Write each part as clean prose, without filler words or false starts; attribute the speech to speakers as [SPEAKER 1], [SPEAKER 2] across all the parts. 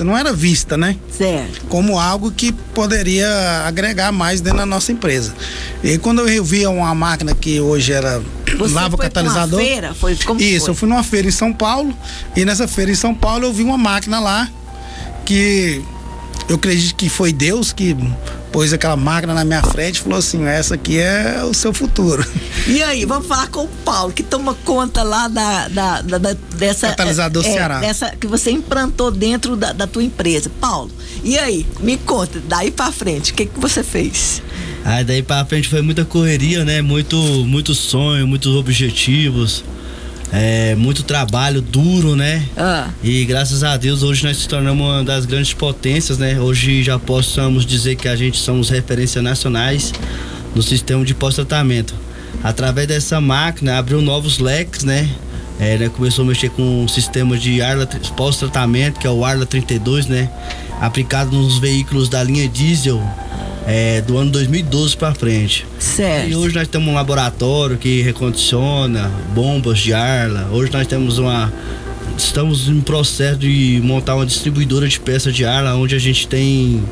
[SPEAKER 1] não era vista, né?
[SPEAKER 2] Certo.
[SPEAKER 1] Como algo que poderia agregar mais dentro da nossa empresa. E quando eu via uma máquina que hoje era lava catalisador.
[SPEAKER 2] Você foi pra uma feira? Como
[SPEAKER 1] isso,
[SPEAKER 2] foi?
[SPEAKER 1] eu fui numa feira em São Paulo, e nessa feira em São Paulo eu vi uma máquina lá que eu acredito que foi Deus que pôs aquela máquina na minha frente e falou assim: essa aqui é o seu futuro.
[SPEAKER 2] E aí, vamos falar com o Paulo, que toma conta lá dessa...
[SPEAKER 1] Catalisador Ceará.
[SPEAKER 2] Dessa que você implantou dentro da tua empresa. Paulo, e aí, me conta, daí pra frente, o que você fez?
[SPEAKER 3] Aí daí pra frente foi muita correria, né? Muito sonho, muitos objetivos. Muito trabalho duro, né? E graças a Deus hoje nós se tornamos uma das grandes potências, né? Hoje já possamos dizer que a gente somos referências nacionais no sistema de pós-tratamento. Através dessa máquina abriu novos leques, né? Começou a mexer com o sistema de Arla pós-tratamento, que é o Arla 32, né? Aplicado nos veículos da linha diesel do ano 2012 para frente.
[SPEAKER 2] Certo.
[SPEAKER 3] E hoje nós temos um laboratório que recondiciona bombas de Arla. Hoje nós estamos em processo de montar uma distribuidora de peças de Arla, onde a gente tem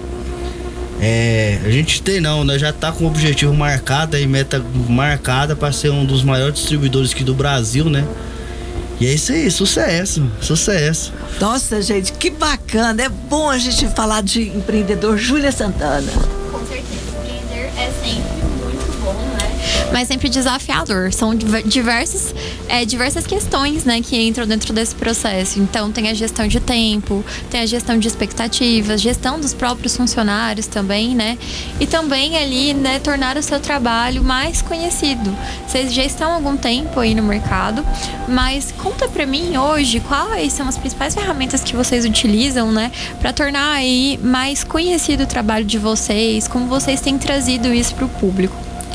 [SPEAKER 3] nós já tá com o objetivo marcado e meta marcada para ser um dos maiores distribuidores aqui do Brasil, né? E é isso aí, sucesso.
[SPEAKER 2] Nossa, gente, que bacana. É bom a gente falar de empreendedor. Júlia Santana.
[SPEAKER 4] Com certeza, empreender é sempre muito bom, né? Mas sempre desafiador. São diversas questões, né, que entram dentro desse processo. Então tem a gestão de tempo, tem a gestão de expectativas, gestão dos próprios funcionários também, né? E também ali, né, tornar o seu trabalho mais conhecido. Vocês já estão há algum tempo aí no mercado, mas conta pra mim hoje quais são as principais ferramentas que vocês utilizam, né, pra tornar aí mais conhecido o trabalho de vocês, como vocês têm trazido isso pro público.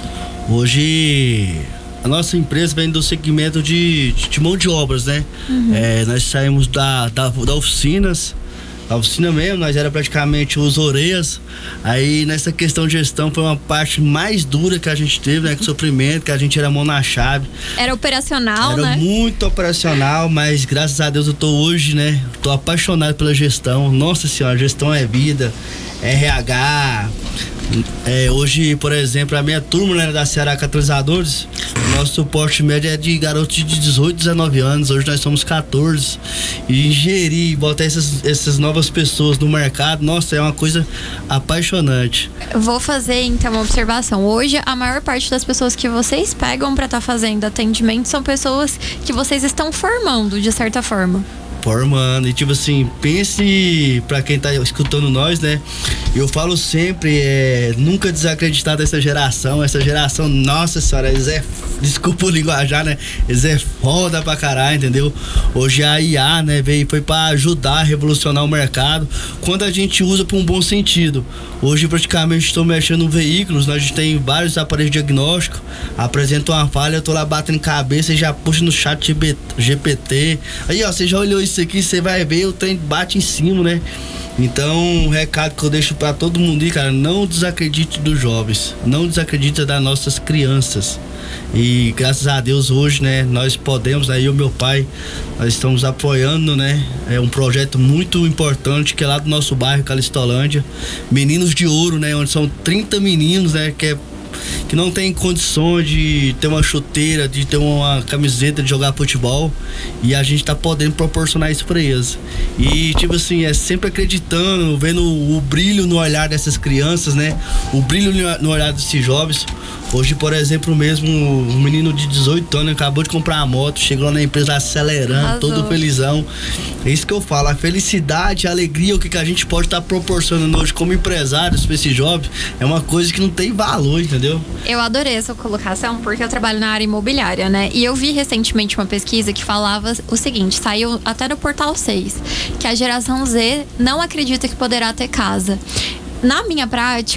[SPEAKER 3] Hoje a nossa empresa vem do segmento de mão de obras, né? Nós saímos da oficina mesmo, nós era praticamente os orelhas. Aí nessa questão de gestão foi uma parte mais dura que a gente teve, né? Com sofrimento, que a gente era mão na chave.
[SPEAKER 4] Era operacional,
[SPEAKER 3] né? Era muito operacional, mas graças a Deus eu tô hoje, né? Tô apaixonado pela gestão. Nossa senhora, gestão é vida, RH. Hoje, por exemplo, a minha turma, né, da Ceará Catalisadores, nosso suporte médio é de garotos de 18, 19 anos. Hoje nós somos 14. E ingerir e botar essas novas pessoas no mercado, nossa, é uma coisa apaixonante.
[SPEAKER 4] Eu vou fazer então uma observação. Hoje, a maior parte das pessoas que vocês pegam para estar fazendo atendimento são pessoas que vocês estão formando, de certa forma.
[SPEAKER 3] Formando, e tipo assim, pense pra quem tá escutando nós, né? Eu falo sempre, nunca desacreditar dessa geração. Essa geração, nossa senhora, desculpa o linguajar, né? Eles é foda pra caralho, entendeu? Hoje a IA, né, foi pra ajudar a revolucionar o mercado, quando a gente usa pra um bom sentido. Hoje praticamente estou mexendo em veículos, nós tem vários aparelhos diagnósticos, apresenta uma falha, eu tô lá batendo cabeça e já puxo no chat GPT. Aí ó, você já olhou isso aqui, você vai ver, o trem bate em cima, né? Então, um recado que eu deixo pra todo mundo aí, cara: não desacredite dos jovens, não desacredite das nossas crianças. E graças a Deus hoje, né, nós podemos, aí o meu pai, nós estamos apoiando, né, um projeto muito importante que é lá do nosso bairro, Calistolândia, Meninos de Ouro, né, onde são 30 meninos, né, que não tem condições de ter uma chuteira, de ter uma camiseta, de jogar futebol, e a gente tá podendo proporcionar isso pra eles. E tipo assim, é sempre acreditando, vendo o brilho no olhar dessas crianças, né? O brilho no olhar desses jovens. Hoje, por exemplo, mesmo um menino de 18 anos acabou de comprar uma moto, chegou na empresa acelerando, arrasou, todo felizão. É isso que eu falo, a felicidade, a alegria, o que a gente pode estar proporcionando hoje como empresários para esses jovens, é uma coisa que não tem valor, entendeu?
[SPEAKER 4] Eu adorei essa colocação, porque eu trabalho na área imobiliária, né? E eu vi recentemente uma pesquisa que falava o seguinte, saiu até no Portal 6, que a geração Z não acredita que poderá ter casa. Na minha prática,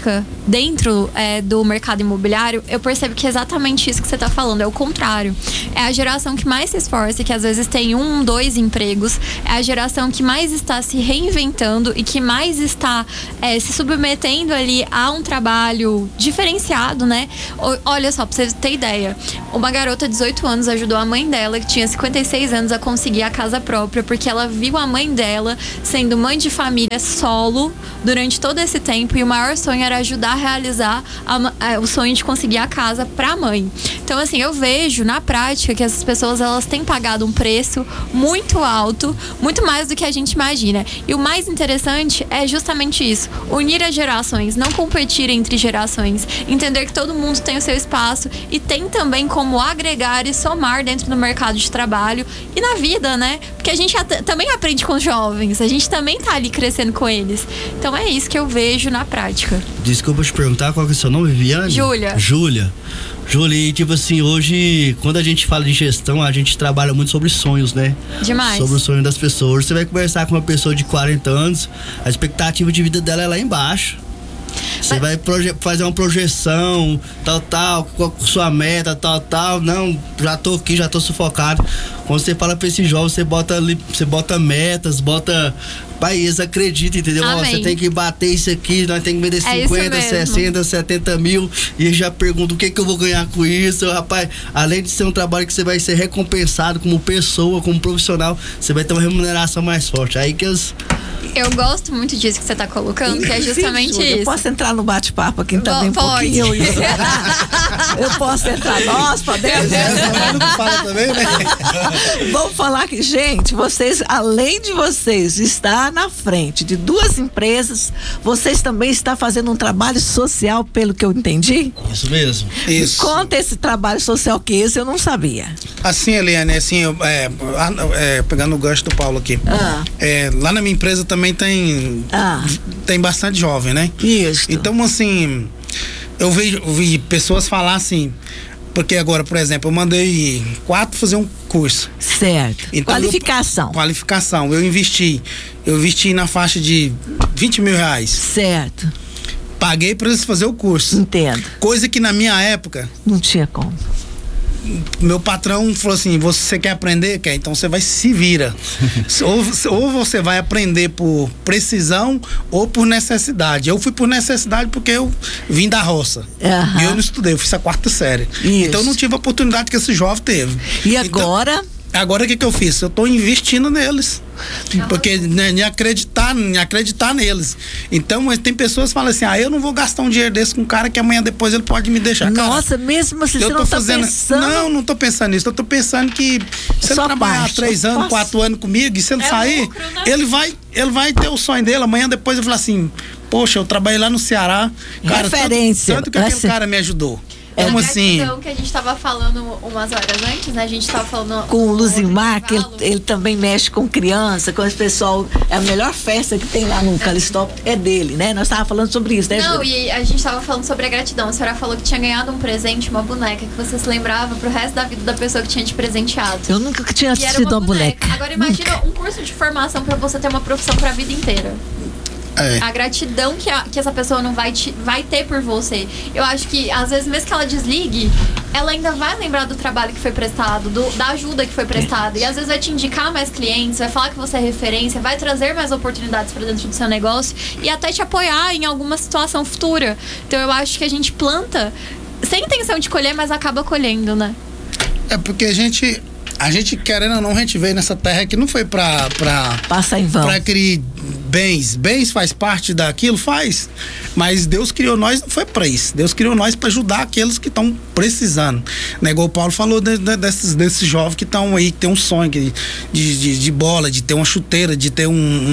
[SPEAKER 4] dentro do mercado imobiliário, eu percebo que é exatamente isso que você está falando, é o contrário. É a geração que mais se esforça, que às vezes tem 1, 2 empregos, é a geração que mais está se reinventando e que mais está se submetendo ali a um trabalho diferenciado, né? Olha só, pra você ter ideia, uma garota de 18 anos ajudou a mãe dela, que tinha 56 anos, a conseguir a casa própria, porque ela viu a mãe dela sendo mãe de família solo durante todo esse tempo, e o maior sonho era ajudar a realizar o sonho de conseguir a casa pra mãe. Então, assim, eu vejo na prática que essas pessoas, elas têm pagado um preço muito alto, muito mais do que a gente imagina. E o mais interessante é justamente isso: unir as gerações, não competir entre gerações, entender que todo mundo tem o seu espaço e tem também como agregar e somar dentro do mercado de trabalho e na vida, né? Porque a gente também aprende com os jovens, a gente também tá ali crescendo com eles. Então é isso que eu vejo na prática.
[SPEAKER 3] Desculpa te perguntar, qual que é o seu nome, Viviane?
[SPEAKER 4] Júlia.
[SPEAKER 3] Júlia, tipo assim, hoje, quando a gente fala de gestão, a gente trabalha muito sobre sonhos, né?
[SPEAKER 4] Demais.
[SPEAKER 3] Sobre o sonho das pessoas. Você vai conversar com uma pessoa de 40 anos, a expectativa de vida dela é lá embaixo. Você vai fazer uma projeção, tal, com sua meta, tal. Não, já tô aqui, já tô sufocado. Quando você fala pra esse jovem, você bota metas, pai, eles acreditam, entendeu? Ó, você tem que bater isso aqui, nós temos que vender 50, 60, 70 mil. E eles já perguntam o que eu vou ganhar com isso. Rapaz, além de ser um trabalho que você vai ser recompensado como pessoa, como profissional, você vai ter uma remuneração mais forte. Aí que
[SPEAKER 4] eu gosto muito disso que você tá colocando, que é justamente isso.
[SPEAKER 2] Eu posso entrar no bate-papo aqui também?
[SPEAKER 4] Pode.
[SPEAKER 2] Eu posso entrar? Nós podemos?
[SPEAKER 1] Fala também, né?
[SPEAKER 2] Vamos falar que, gente, vocês, além de vocês estar na frente de 2 empresas, vocês também estão fazendo um trabalho social, pelo que eu entendi?
[SPEAKER 3] Isso mesmo.
[SPEAKER 1] Isso.
[SPEAKER 2] Conta esse trabalho social, que esse eu não sabia.
[SPEAKER 1] Assim, Eliane, assim, pegando o gancho do Paulo aqui. Lá na minha empresa também tem bastante jovem, né?
[SPEAKER 2] Isso.
[SPEAKER 1] Então, assim, eu vi pessoas falar assim, porque agora, por exemplo, eu mandei 4 fazer um curso.
[SPEAKER 2] Certo.
[SPEAKER 1] Então, qualificação. Eu investi na faixa de 20 mil reais.
[SPEAKER 2] Certo.
[SPEAKER 1] Paguei para eles fazer o curso.
[SPEAKER 2] Entendo.
[SPEAKER 1] Coisa que na minha época
[SPEAKER 2] não tinha como.
[SPEAKER 1] Meu patrão falou assim: você quer aprender? Quer? Então você vai se vira. ou você vai aprender por precisão ou por necessidade. Eu fui por necessidade porque eu vim da roça. E eu não estudei, eu fiz a 4ª série.
[SPEAKER 2] Isso.
[SPEAKER 1] Então eu não tive a oportunidade que esse jovem teve.
[SPEAKER 2] E agora?
[SPEAKER 1] Agora o que eu fiz? Eu tô investindo neles. Porque em acreditar neles. Então tem pessoas que falam assim: eu não vou gastar um dinheiro desse com um cara que amanhã depois ele pode me deixar.
[SPEAKER 2] Nossa, cara, mesmo assim você não tá pensando?
[SPEAKER 1] Não tô pensando nisso. Eu tô pensando que se ele trabalhar 3 anos, 4 anos comigo, e se ele sair, lucro, né? ele vai ter o sonho dele. Amanhã depois ele fala assim: poxa, eu trabalhei lá no Ceará, cara,
[SPEAKER 2] referência.
[SPEAKER 1] Tanto que aquele cara me ajudou.
[SPEAKER 4] Como
[SPEAKER 1] assim?
[SPEAKER 4] Que a gente tava falando umas horas antes, né? A gente tava falando
[SPEAKER 2] com o Luzimar, que ele também mexe com criança, com esse pessoal. A melhor festa que tem lá no Calistop é dele, né? Nós tava falando sobre isso, né?
[SPEAKER 4] Não, e a gente tava falando sobre a gratidão. A senhora falou que tinha ganhado um presente, uma boneca, que você se lembrava pro resto da vida da pessoa que tinha te presenteado.
[SPEAKER 2] Eu nunca tinha assistido uma boneca.
[SPEAKER 4] Agora imagina um curso de formação pra você ter uma profissão pra vida inteira. A gratidão que essa pessoa não vai ter por você. Eu acho que, às vezes, mesmo que ela desligue, ela ainda vai lembrar do trabalho que foi prestado, da ajuda que foi prestada. E às vezes vai te indicar mais clientes, vai falar que você é referência, vai trazer mais oportunidades para dentro do seu negócio e até te apoiar em alguma situação futura. Então eu acho que a gente planta sem intenção de colher, mas acaba colhendo, né?
[SPEAKER 1] É porque a gente querendo ou não, a gente veio nessa terra que não foi pra
[SPEAKER 2] passar em vão,
[SPEAKER 1] pra criar bens faz parte daquilo, faz, mas Deus criou nós, não foi pra isso. Deus criou nós pra ajudar aqueles que estão precisando, né? Igual o Paulo falou desses jovens que estão aí, que tem um sonho de bola, de ter uma chuteira, de ter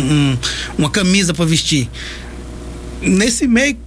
[SPEAKER 1] uma camisa pra vestir. Nesse meio,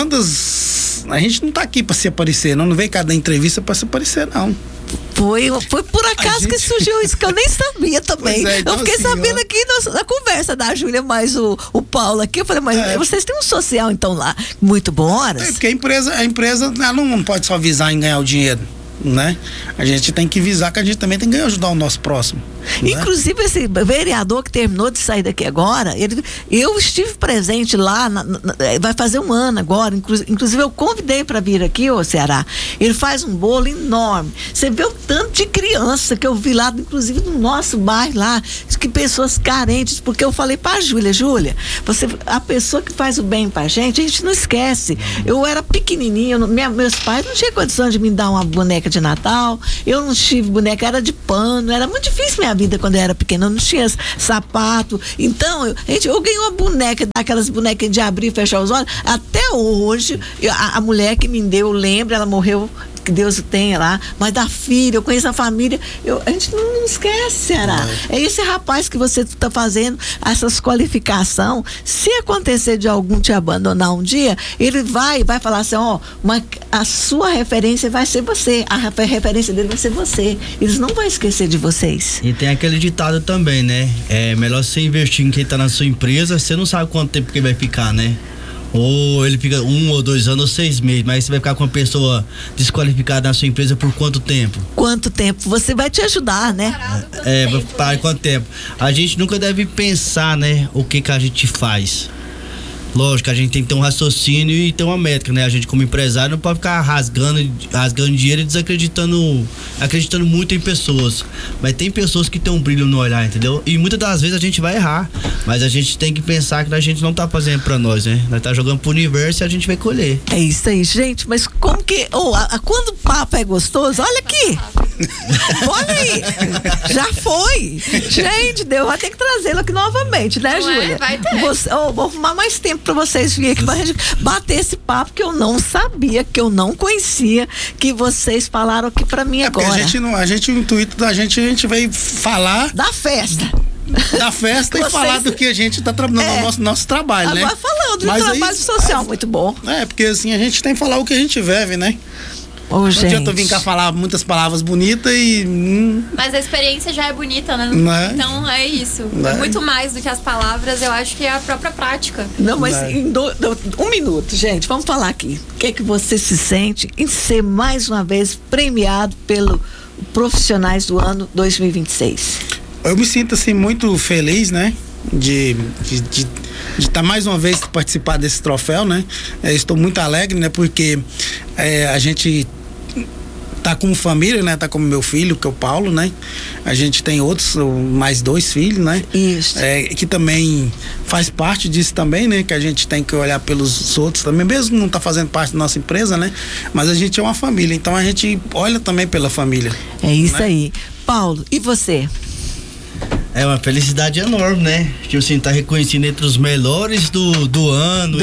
[SPEAKER 1] a gente não tá aqui pra se aparecer, não veio cada entrevista pra se aparecer, não.
[SPEAKER 2] Foi por acaso que surgiu isso, que eu nem sabia também. Então, eu fiquei assim, sabendo aqui na conversa da Júlia, mais o Paulo aqui. Eu falei, mas vocês têm um social então lá, muito bom, horas?
[SPEAKER 1] Porque a empresa ela não pode só visar em ganhar o dinheiro, né? A gente tem que visar que a gente também tem que ajudar o nosso próximo.
[SPEAKER 2] Inclusive, esse vereador que terminou de sair daqui agora, eu estive presente lá, vai fazer um ano agora, inclusive eu convidei para vir aqui, ô Ceará. Ele faz um bolo enorme. Você vê o tanto de criança que eu vi lá, inclusive no nosso bairro lá, que pessoas carentes, porque eu falei pra Júlia, a pessoa que faz o bem pra gente, a gente não esquece. Eu era pequenininha, meus pais não tinham condição de me dar uma boneca de Natal, eu não tive boneca, era de pano, era muito difícil minha vida quando eu era pequena, eu não tinha sapato. Então, eu ganhei uma boneca, aquelas bonecas de abrir e fechar os olhos. Até hoje, a mulher que me deu, lembra, ela morreu, que Deus o tenha lá, mas da filha, eu conheço a família, a gente não esquece, Ceará. É esse rapaz que você está fazendo, essas qualificações. Se acontecer de algum te abandonar um dia, ele vai falar assim, a sua referência vai ser você, a referência dele vai ser você. Eles não vão esquecer de vocês.
[SPEAKER 3] E tem aquele ditado também, né? É melhor você investir em quem está na sua empresa, você não sabe quanto tempo que vai ficar, né? Ou ele fica 1 ou 2 anos ou 6 meses, mas você vai ficar com uma pessoa desqualificada na sua empresa por quanto tempo?
[SPEAKER 2] Quanto tempo? Você vai te ajudar, né?
[SPEAKER 3] Vai parar quanto tempo? A gente nunca deve pensar, né, o que a gente faz. Lógico, a gente tem que ter um raciocínio e ter uma métrica, né? A gente como empresário não pode ficar rasgando dinheiro e acreditando muito em pessoas. Mas tem pessoas que tem um brilho no olhar, entendeu? E muitas das vezes a gente vai errar, mas a gente tem que pensar que a gente não tá fazendo pra nós, né? Nós tá jogando pro universo e a gente vai colher.
[SPEAKER 2] É isso aí, gente, mas como que... quando o papo é gostoso, olha aqui! Olha aí! Já foi! Gente, Deus vai ter que trazê-lo aqui novamente, né, Júlia?
[SPEAKER 4] Vai ter.
[SPEAKER 2] Vou arrumar mais tempo pra vocês virem aqui pra gente bater esse papo que eu não sabia, que eu não conhecia, que vocês falaram aqui pra mim agora.
[SPEAKER 1] O intuito da gente, a gente veio falar
[SPEAKER 2] da festa
[SPEAKER 1] e falar do que a gente tá trabalhando no nosso trabalho, né?
[SPEAKER 2] Agora falando do trabalho social, muito bom.
[SPEAKER 1] Porque assim, a gente tem que falar o que a gente vive, né? Não adianta eu vir cá falar muitas palavras bonitas e...
[SPEAKER 4] Mas a experiência já é bonita, né? Então é isso. É muito mais do que as palavras, eu acho que é a própria prática.
[SPEAKER 2] Não, mas em 1 minuto, gente, vamos falar aqui. O que é que você se sente em ser mais uma vez premiado pelo Profissionais do Ano 2026?
[SPEAKER 1] Eu me sinto assim muito feliz, né? De estar mais uma vez participar desse troféu, né? Estou muito alegre, né? Porque a gente tá como família, né? Tá como meu filho, que é o Paulo, né? A gente tem mais 2 filhos, né?
[SPEAKER 2] Isso.
[SPEAKER 1] Que também faz parte disso também, né? Que a gente tem que olhar pelos outros também, mesmo não tá fazendo parte da nossa empresa, né? Mas a gente é uma família, então a gente olha também pela família.
[SPEAKER 2] É isso, né? Aí. Paulo, e você?
[SPEAKER 3] É uma felicidade enorme, né? Tipo assim, tá reconhecido entre os melhores do ano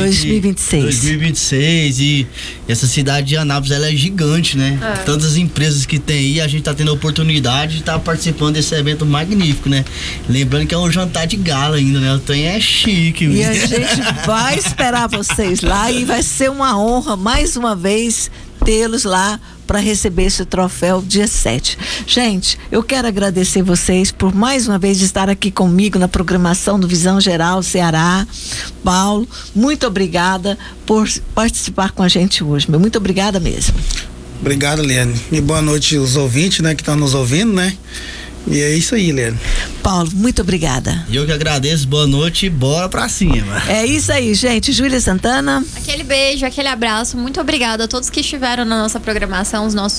[SPEAKER 2] 2026.
[SPEAKER 3] E essa cidade de Anápolis, ela é gigante, né? Tantas empresas que tem aí, a gente tá tendo a oportunidade de estar participando desse evento magnífico, né? Lembrando que é um jantar de gala ainda, né? O trem é chique.
[SPEAKER 2] E a gente vai esperar vocês lá e vai ser uma honra, mais uma vez, tê-los lá para receber esse troféu dia 7. Gente, eu quero agradecer vocês por mais uma vez estar aqui comigo na programação do Visão Geral Ceará. Paulo, muito obrigada por participar com a gente hoje. Muito obrigada mesmo.
[SPEAKER 1] Obrigado, Liane. E boa noite aos ouvintes, né, que estão nos ouvindo, né? E é isso aí, Liane.
[SPEAKER 2] Paulo, muito obrigada.
[SPEAKER 3] Eu que agradeço, boa noite e bora pra cima.
[SPEAKER 2] É isso aí, gente. Júlia Santana.
[SPEAKER 4] Aquele beijo, aquele abraço. Muito obrigada a todos que estiveram na nossa programação, os nossos